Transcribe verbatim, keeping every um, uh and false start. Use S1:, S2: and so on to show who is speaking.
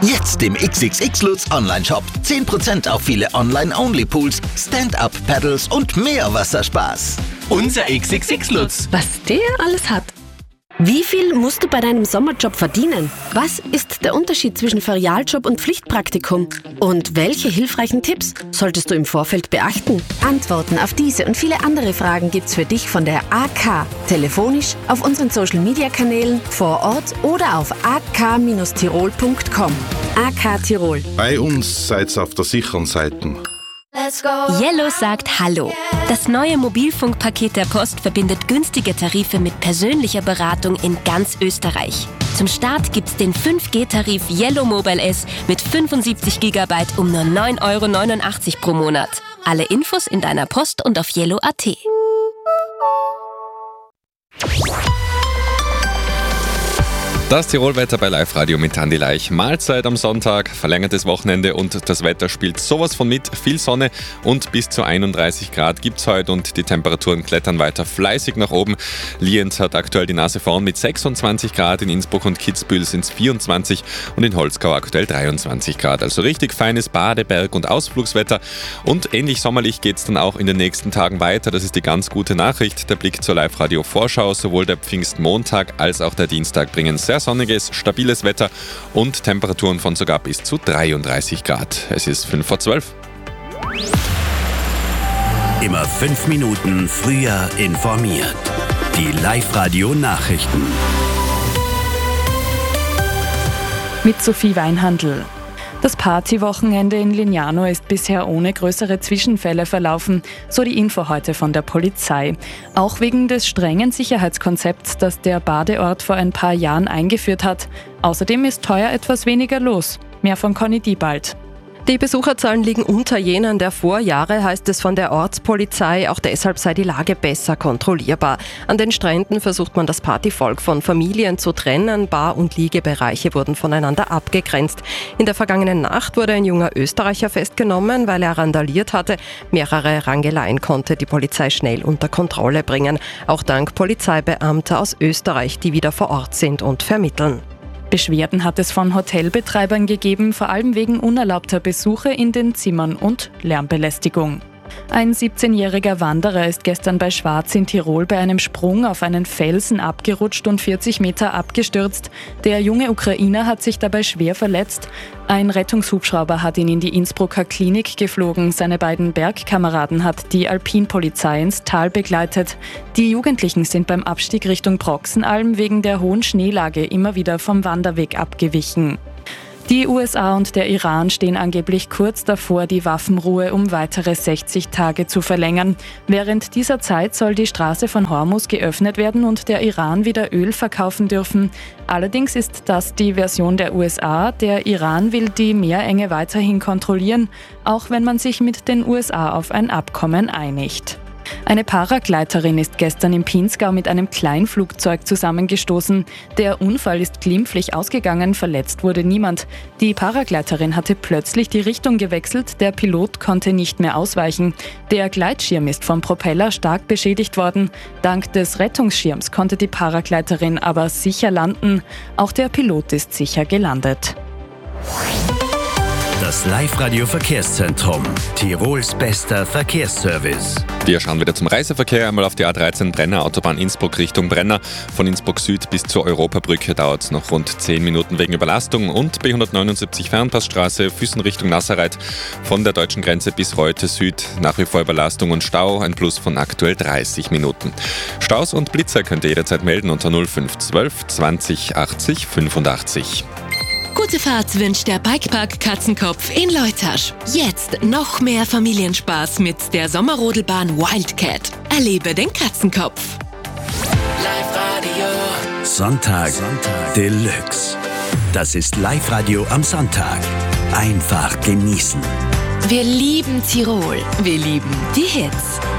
S1: Jetzt im X X X Lutz Online-Shop. zehn Prozent auf viele Online-Only-Pools, Stand-Up-Paddles und mehr Wasserspaß.
S2: Unser X X X Lutz.
S3: Was der alles hat. Wie viel musst du bei deinem Sommerjob verdienen? Was ist der Unterschied zwischen Ferialjob und Pflichtpraktikum? Und welche hilfreichen Tipps solltest du im Vorfeld beachten? Antworten auf diese und viele andere Fragen gibt's für dich von der A K. Telefonisch, auf unseren Social-Media-Kanälen, vor Ort oder auf a k Bindestrich tirol punkt com. A K Tirol.
S4: Bei uns seid ihr auf der sicheren Seite.
S5: Yellow sagt Hallo. Das neue Mobilfunkpaket der Post verbindet günstige Tarife mit persönlicher Beratung in ganz Österreich. Zum Start gibt's den fünf G Tarif Yellow Mobile S mit fünfundsiebzig Gigabyte um nur neun Euro neunundachtzig pro Monat. Alle Infos in deiner Post und auf yellow punkt a t.
S6: Das Tirolwetter bei Live Radio mit Andi Leich. Mahlzeit am Sonntag, verlängertes Wochenende und das Wetter spielt sowas von mit. Viel Sonne und bis zu einunddreißig Grad gibt's heute und die Temperaturen klettern weiter fleißig nach oben. Lienz hat aktuell die Nase vorn mit sechsundzwanzig Grad, in Innsbruck und Kitzbühel sind's vierundzwanzig und in Holzgau aktuell dreiundzwanzig Grad. Also richtig feines Bade-, Berg- und Ausflugswetter. Und ähnlich sommerlich geht's dann auch in den nächsten Tagen weiter. Das ist die ganz gute Nachricht. Der Blick zur Live Radio Vorschau, sowohl der Pfingstmontag als auch der Dienstag bringen sehr sonniges, stabiles Wetter und Temperaturen von sogar bis zu dreiunddreißig Grad. Es ist fünf vor zwölf.
S7: Immer fünf Minuten früher informiert. Die Live-Radio-Nachrichten.
S8: Mit Sophie Weinhandl. Das Partywochenende in Lignano ist bisher ohne größere Zwischenfälle verlaufen, so die Info heute von der Polizei. Auch wegen des strengen Sicherheitskonzepts, das der Badeort vor ein paar Jahren eingeführt hat. Außerdem ist heuer etwas weniger los. Mehr von Conny Diebald.
S9: Die Besucherzahlen liegen unter jenen der Vorjahre, heißt es von der Ortspolizei. Auch deshalb sei die Lage besser kontrollierbar. An den Stränden versucht man das Partyvolk von Familien zu trennen. Bar- und Liegebereiche wurden voneinander abgegrenzt. In der vergangenen Nacht wurde ein junger Österreicher festgenommen, weil er randaliert hatte. Mehrere Rangeleien konnte die Polizei schnell unter Kontrolle bringen. Auch dank Polizeibeamter aus Österreich, die wieder vor Ort sind und vermitteln.
S8: Beschwerden hat es von Hotelbetreibern gegeben, vor allem wegen unerlaubter Besuche in den Zimmern und Lärmbelästigung. Ein siebzehnjähriger Wanderer ist gestern bei Schwarz in Tirol bei einem Sprung auf einen Felsen abgerutscht und vierzig Meter abgestürzt. Der junge Ukrainer hat sich dabei schwer verletzt. Ein Rettungshubschrauber hat ihn in die Innsbrucker Klinik geflogen. Seine beiden Bergkameraden hat die Alpinpolizei ins Tal begleitet. Die Jugendlichen sind beim Abstieg Richtung Broxenalm wegen der hohen Schneelage immer wieder vom Wanderweg abgewichen. Die U S A und der Iran stehen angeblich kurz davor, die Waffenruhe um weitere sechzig Tage zu verlängern. Während dieser Zeit soll die Straße von Hormuz geöffnet werden und der Iran wieder Öl verkaufen dürfen. Allerdings ist das die Version der U S A. Der Iran will die Meerenge weiterhin kontrollieren, auch wenn man sich mit den U S A auf ein Abkommen einigt. Eine Paragleiterin ist gestern im Pinzgau mit einem Kleinflugzeug zusammengestoßen. Der Unfall ist glimpflich ausgegangen, verletzt wurde niemand. Die Paragleiterin hatte plötzlich die Richtung gewechselt, der Pilot konnte nicht mehr ausweichen. Der Gleitschirm ist vom Propeller stark beschädigt worden. Dank des Rettungsschirms konnte die Paragleiterin aber sicher landen. Auch der Pilot ist sicher gelandet.
S7: Das Live-Radio-Verkehrszentrum. Tirols bester Verkehrsservice.
S6: Wir schauen wieder zum Reiseverkehr. Einmal auf die A dreizehn Brenner, Autobahn Innsbruck Richtung Brenner. Von Innsbruck Süd bis zur Europabrücke dauert es noch rund zehn Minuten wegen Überlastung. Und B hundertneunundsiebzig Fernpassstraße, Füssen Richtung Nasserreit. Von der deutschen Grenze bis Reute Süd nach wie vor Überlastung und Stau. Ein Plus von aktuell dreißig Minuten. Staus und Blitzer könnt ihr jederzeit melden unter null fünf zwölf zwanzig achtzig fünfundachtzig.
S10: Gute Fahrt wünscht der Bikepark Katzenkopf in Leutasch. Jetzt noch mehr Familienspaß mit der Sommerrodelbahn Wildcat. Erlebe den Katzenkopf.
S7: Live-Radio. Sonntag, Sonntag Deluxe. Das ist Live-Radio am Sonntag. Einfach genießen.
S10: Wir lieben Tirol. Wir lieben die Hits.